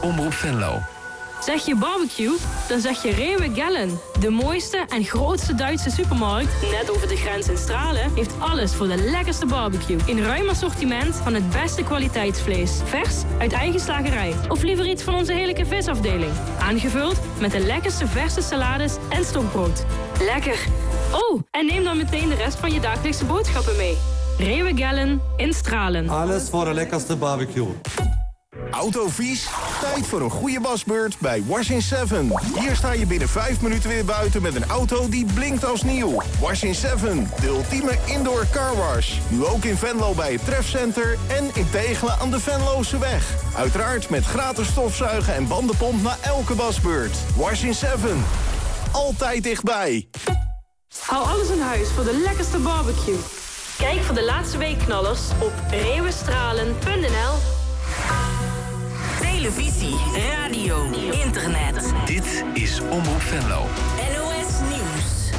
Omroep Venlo. Zeg je barbecue? Dan zeg je Rewe Gellen. De mooiste en grootste Duitse supermarkt, net over de grens in Stralen, heeft alles voor de lekkerste barbecue. In ruim assortiment van het beste kwaliteitsvlees. Vers uit eigen slagerij. Of liever iets van onze heerlijke visafdeling. Aangevuld met de lekkerste verse salades en stokbrood. Lekker! Oh, en neem dan meteen de rest van je dagelijkse boodschappen mee. Rewe Gellen in Stralen. Alles voor de lekkerste barbecue. Autovies? Tijd voor een goede wasbeurt bij Wash in 7. Hier sta je binnen 5 minuten weer buiten met een auto die blinkt als nieuw. Wash in 7, de ultieme indoor carwash. Nu ook in Venlo bij het Trefcenter en in Tegelen aan de Venlose weg. Uiteraard met gratis stofzuigen en bandenpomp na elke wasbeurt. Wash in 7. Altijd dichtbij. Hou alles in huis voor de lekkerste barbecue. Kijk voor de laatste weekknallers op rewestralen.nl. Televisie, radio, internet. Dit is Omroep Venlo. NOS Nieuws.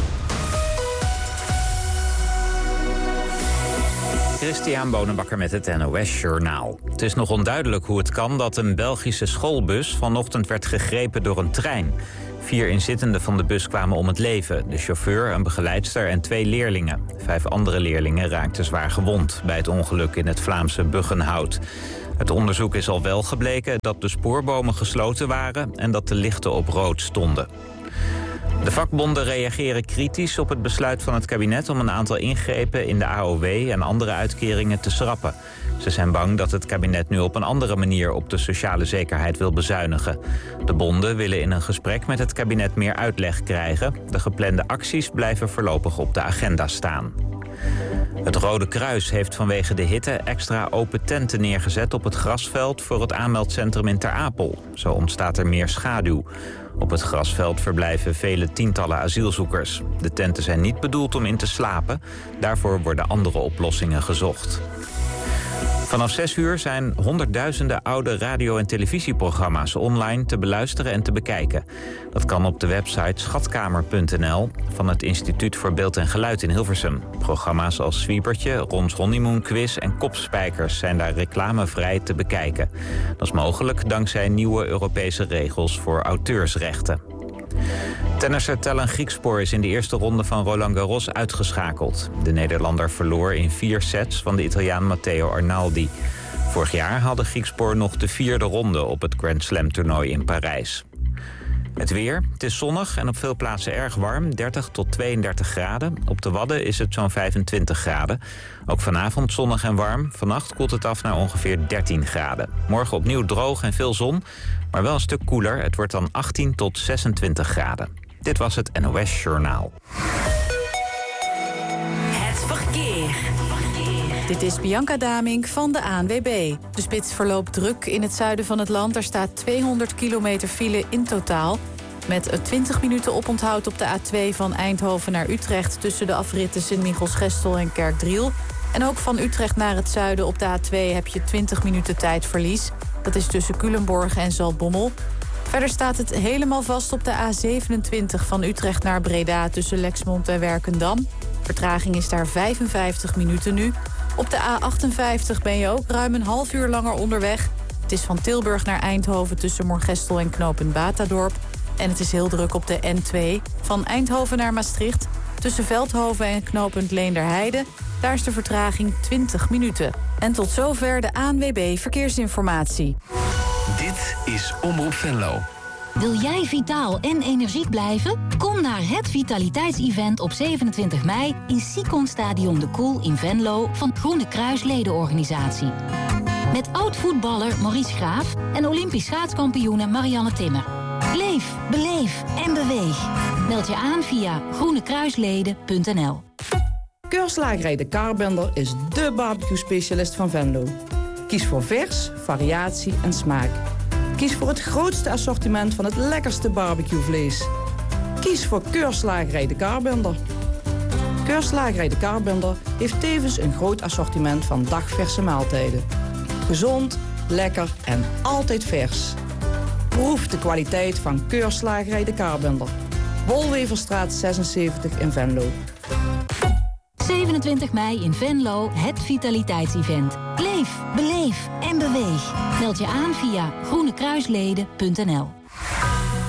Christian Bonenbakker met het NOS Journaal. Het is nog onduidelijk hoe het kan dat een Belgische schoolbus vanochtend werd gegrepen door een trein. 4 inzittenden van de bus kwamen om het leven. De chauffeur, een begeleidster en 2 leerlingen. 5 andere leerlingen raakten zwaar gewond bij het ongeluk in het Vlaamse Buggenhout. Het onderzoek is al wel gebleken dat de spoorbomen gesloten waren en dat de lichten op rood stonden. De vakbonden reageren kritisch op het besluit van het kabinet om een aantal ingrepen in de AOW en andere uitkeringen te schrappen. Ze zijn bang dat het kabinet nu op een andere manier op de sociale zekerheid wil bezuinigen. De bonden willen in een gesprek met het kabinet meer uitleg krijgen. De geplande acties blijven voorlopig op de agenda staan. Het Rode Kruis heeft vanwege de hitte extra open tenten neergezet op het grasveld voor het aanmeldcentrum in Ter Apel. Zo ontstaat er meer schaduw. Op het grasveld verblijven vele tientallen asielzoekers. De tenten zijn niet bedoeld om in te slapen. Daarvoor worden andere oplossingen gezocht. Vanaf 6 uur zijn honderdduizenden oude radio- en televisieprogramma's online te beluisteren en te bekijken. Dat kan op de website schatkamer.nl van het Instituut voor Beeld en Geluid in Hilversum. Programma's als Zwiebertje, Rons Honeymoon Quiz en Kopspijkers zijn daar reclamevrij te bekijken. Dat is mogelijk dankzij nieuwe Europese regels voor auteursrechten. Tennisser Tellen Griekspoor is in de eerste ronde van Roland Garros uitgeschakeld. De Nederlander verloor in 4 sets van de Italiaan Matteo Arnaldi. Vorig jaar haalde Griekspoor nog de 4e ronde op het Grand Slam toernooi in Parijs. Het weer. Het is zonnig en op veel plaatsen erg warm, 30 tot 32 graden. Op de Wadden is het zo'n 25 graden. Ook vanavond zonnig en warm. Vannacht koelt het af naar ongeveer 13 graden. Morgen opnieuw droog en veel zon, maar wel een stuk koeler. Het wordt dan 18 tot 26 graden. Dit was het NOS Journaal. Het verkeer. Dit is Bianca Damink van de ANWB. De spits verloopt druk in het zuiden van het land. Er staat 200 kilometer file in totaal. Met 20 minuten oponthoud op de A2 van Eindhoven naar Utrecht... tussen de afritten Sint-Michels-Gestel en Kerkdriel. En ook van Utrecht naar het zuiden op de A2 heb je 20 minuten tijdverlies. Dat is tussen Culemborg en Zaltbommel. Verder staat het helemaal vast op de A27 van Utrecht naar Breda... tussen Lexmond en Werkendam. Vertraging is daar 55 minuten nu. Op de A58 ben je ook ruim een half uur langer onderweg. Het is van Tilburg naar Eindhoven tussen Moergestel en knooppunt Batadorp. En het is heel druk op de N2 van Eindhoven naar Maastricht... tussen Veldhoven en knooppunt Leenderheide. Daar is de vertraging 20 minuten. En tot zover de ANWB Verkeersinformatie. Dit is Omroep Venlo. Wil jij vitaal en energiek blijven? Kom naar het vitaliteitsevent op 27 mei... in Sicon Stadion de Koel in Venlo van Groene Kruis Ledenorganisatie. Met oud-voetballer Maurice Graaf en Olympisch schaatskampioene Marianne Timmer. Leef, beleef en beweeg. Meld je aan via groenekruisleden.nl. Keurslagerij De Karbender is dé barbecue-specialist van Venlo. Kies voor vers, variatie en smaak. Kies voor het grootste assortiment van het lekkerste barbecuevlees. Kies voor Keurslagerij De Karbender. Keurslagerij De Karbender heeft tevens een groot assortiment van dagverse maaltijden. Gezond, lekker en altijd vers. Proef de kwaliteit van Keurslagerij De Karbender. Wolweverstraat 76 in Venlo. 27 mei in Venlo het Vitaliteitsevent. Leef, beleef en beweeg. Meld je aan via groenekruisleden.nl.